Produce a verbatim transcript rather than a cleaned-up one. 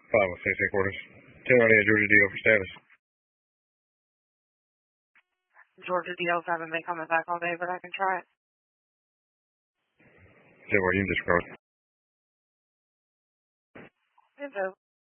five oh six headquarters. ten ninety-eight Georgia D O for status. Georgia D Os haven't been coming back all day, but I can try it. Is that what you just wrote? It does.